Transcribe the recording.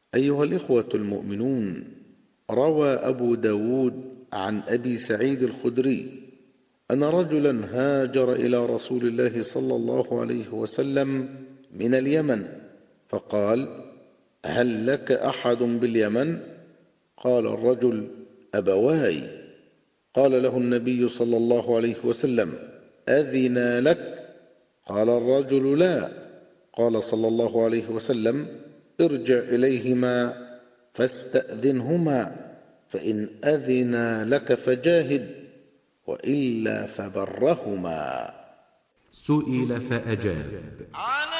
أيها الإخوة المؤمنون، روى أبو داود عن أبي سعيد الخدري أن رجلا هاجر إلى رسول الله صلى الله عليه وسلم من اليمن، فقال: هل لك أحد باليمن؟ قال الرجل: أبواي. قال له النبي صلى الله عليه وسلم: أذنا لك؟ قال الرجل: لا. قال صلى الله عليه وسلم: ارجع إليهما فاستأذنهما، فإن أذنا لك فجاهد، وإلا فبرهما. سئل فأجاب: